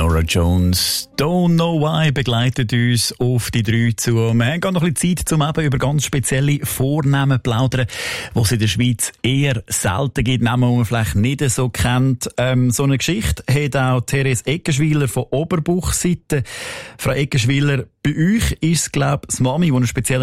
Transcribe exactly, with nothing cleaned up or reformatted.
Norah Jones, Don't Know Why, begleitet uns auf die drei zu. Wir haben noch ein bisschen Zeit, um eben über ganz spezielle Vornamen zu plaudern, die es in der Schweiz eher selten gibt, Namen, die man vielleicht nicht so kennt. Ähm, so eine Geschichte hat auch Therese Eckenschwiler von Oberbuchseite. Frau Eckenschwiler, bei euch ist es, glaube ich, das Mami, die einen speziellen